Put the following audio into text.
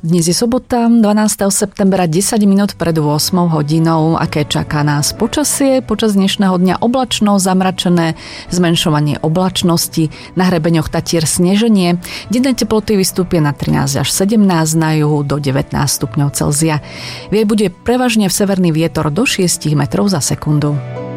Dnes je sobota, 12. septembra, 10 minút pred 8 hodinou. Aké čaká nás počasie? Počas dnešného dňa oblačno, zamračené, zmenšovanie oblačnosti, na hrebeňoch Tatier sneženie. Denné teploty vystúpia na 13 až 17, na juhu do 19 stupňov Celzia. Bude prevažne v severný vietor do 6 metrov za sekundu.